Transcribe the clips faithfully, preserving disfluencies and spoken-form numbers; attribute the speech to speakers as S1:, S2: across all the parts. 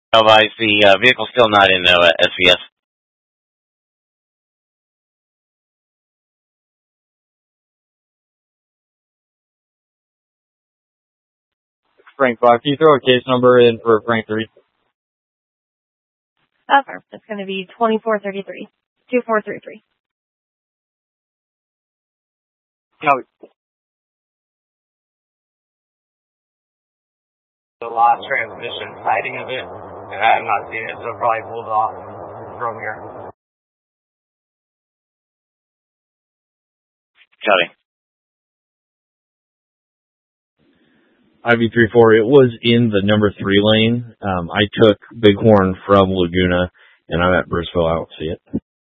S1: Otherwise, the uh, vehicle's still not in uh, S V S.
S2: Frank five, can you throw a case number in for Frank three?
S3: Okay, it's going to be twenty-four thirty-three, two four three three.
S2: Copy.
S4: The lost transmission sighting of it, and I have not seen it, so probably pulled off from here.
S1: Copy.
S5: I V three four, it was in the number three lane. Um, I took Bighorn from Laguna, and I'm at Bristol. I don't see it.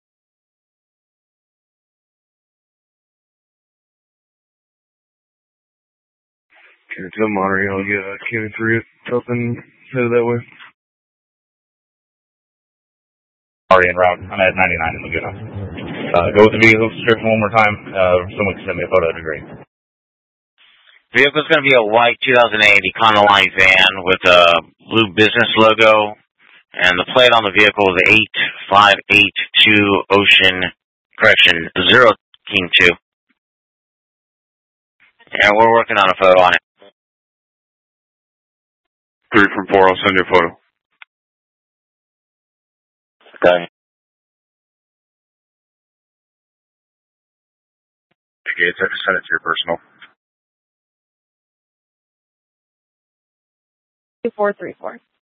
S6: Okay, to Monterey, I'll get a K three something headed that way.
S7: Already en route. I'm at ninety-nine in Laguna. Uh, go with the vehicle description one more time. Uh, someone can send me a photo, that'd be great.
S1: Vehicle's going to be a white two thousand eight Econoline van with a blue business logo, and the plate on the vehicle is eight five eight two Ocean, correction, zero King two. And we're working on a photo on it.
S6: Three from four, I'll send you a photo.
S1: Okay.
S7: Okay, send it to your personal.
S3: two four three four.